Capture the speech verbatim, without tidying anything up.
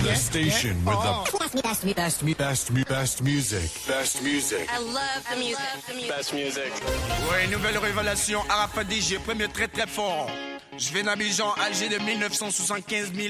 The station with the best, best, best, best, best music. Best music. I love the music. Best music. Ouais, nouvelle révélation, Arafat D J, premier très très fort. Je vais d'Abidjan, Alger de mille neuf cent soixante-quinze